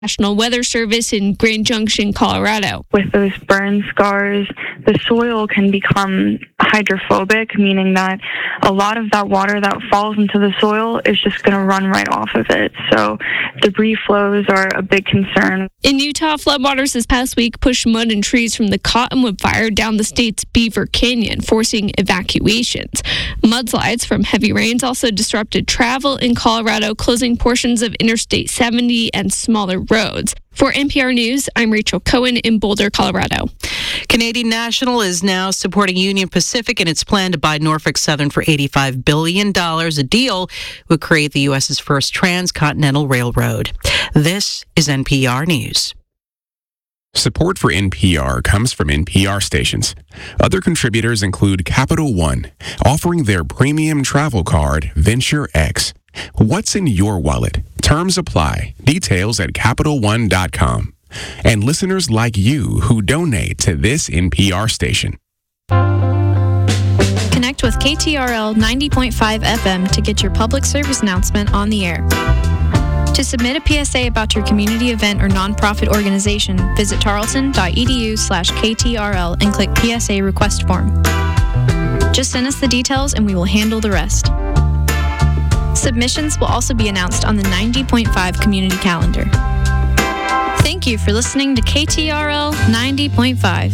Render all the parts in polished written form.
National Weather Service in Grand Junction, Colorado. With those burn scars, the soil can become hydrophobic, meaning that a lot of that water that falls into the soil is just going to run right off of it. So debris flows are a big concern. In Utah, floodwaters this past week pushed mud and trees from the Cottonwood Fire down the state's Beaver Canyon, forcing evacuations. Mudslides from heavy rains also disrupted travel in Colorado, closing portions of Interstate 70 and smaller roads. For NPR News, I'm Rachel Cohen in Boulder, Colorado. Canadian National is now supporting Union Pacific in its plan to buy Norfolk Southern for $85 billion. A deal would create the U.S.'s first transcontinental railroad. This is NPR News. Support for NPR comes from NPR stations. Other contributors include Capital One, offering their premium travel card, Venture X. What's in your wallet? Terms apply. Details at CapitalOne.com. And listeners like you who donate to this NPR station. Connect with KTRL 90.5 FM to get your public service announcement on the air. To submit a PSA about your community event or nonprofit organization, visit tarleton.edu/KTRL and click PSA request form. Just send us the details and we will handle the rest. Submissions will also be announced on the 90.5 community calendar. Thank you for listening to KTRL 90.5.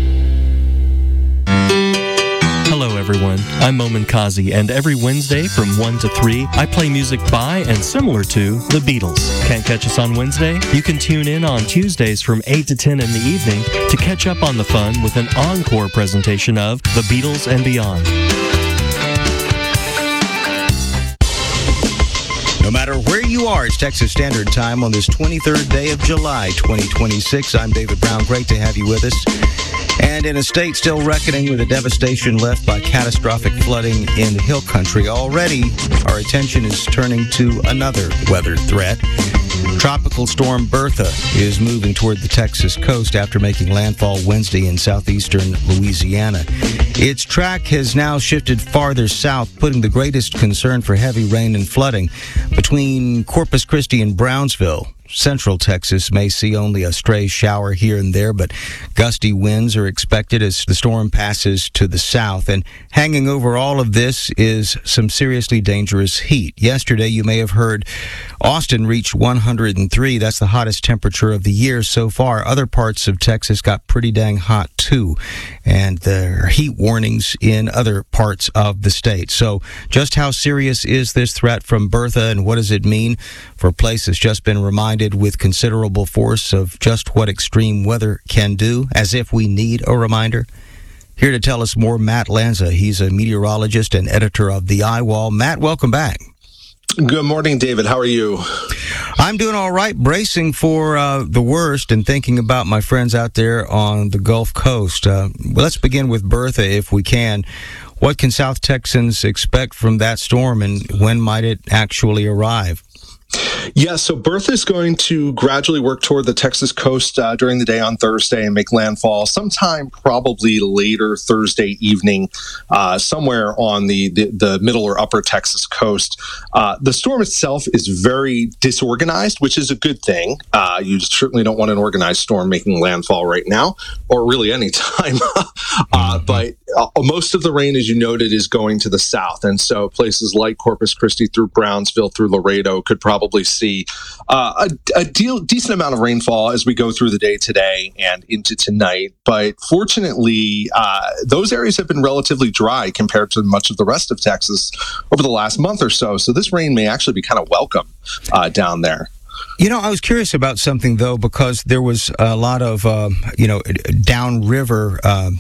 Hello everyone, I'm Momin Kazi, and every Wednesday from 1 to 3, I play music by and similar to the Beatles. Can't catch us on Wednesday? You can tune in on Tuesdays from 8 to 10 in the evening to catch up on the fun with an encore presentation of The Beatles and Beyond. No matter where you are, it's Texas Standard Time on this 23rd day of July, 2026. I'm David Brown. Great to have you with us. And in a state still reckoning with the devastation left by catastrophic flooding in the Hill Country, already our attention is turning to another weather threat. Tropical storm Bertha is moving toward the Texas coast after making landfall Wednesday in southeastern Louisiana. Its track has now shifted farther south, putting the greatest concern for heavy rain and flooding between Corpus Christi and Brownsville. Central Texas may see only a stray shower here and there, but gusty winds are expected as the storm passes to the south. And hanging over all of this is some seriously dangerous heat. Yesterday, you may have heard Austin reached 103. That's the hottest temperature of the year so far. Other parts of Texas got pretty dang hot, too. And there are heat warnings in other parts of the state. So just how serious is this threat from Bertha, and what does it mean for a place that's just been reminded with considerable force of just what extreme weather can do, as if we need a reminder? Here to tell us more, Matt Lanza. He's a meteorologist and editor of The Eyewall. Matt, welcome back. Good morning, David. How are you? I'm doing all right, bracing for the worst and thinking about my friends out there on the Gulf Coast. Let's begin with Bertha, if we can. What can South Texans expect from that storm, and when might it actually arrive? Yeah, so Bertha is going to gradually work toward the Texas coast during the day on Thursday and make landfall sometime probably later Thursday evening, somewhere on the middle or upper Texas coast. The storm itself is very disorganized, which is a good thing. You certainly don't want an organized storm making landfall right now, or really any time. But most of the rain, as you noted, is going to the south. And so places like Corpus Christi through Brownsville through Laredo could probably see a decent amount of rainfall as we go through the day today and into tonight. But fortunately, those areas have been relatively dry compared to much of the rest of Texas over the last month or so. So this rain may actually be kind of welcome down there. You know, I was curious about something, though, because there was a lot of, downriver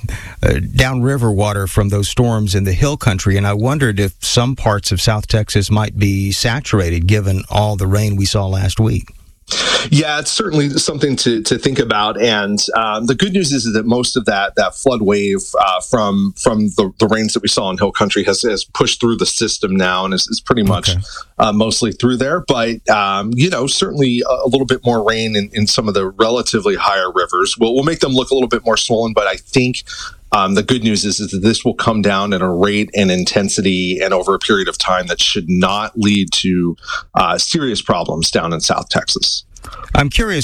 water from those storms in the Hill Country, and I wondered if some parts of South Texas might be saturated given all the rain we saw last week. Yeah, it's certainly something to think about. And the good news is that most of that flood wave from the rains that we saw in Hill Country has pushed through the system now and is pretty much mostly through there. But, certainly a little bit more rain in some of the relatively higher rivers will make them look a little bit more swollen. But I think the good news is that this will come down at a rate and intensity and over a period of time that should not lead to serious problems down in South Texas. I'm curious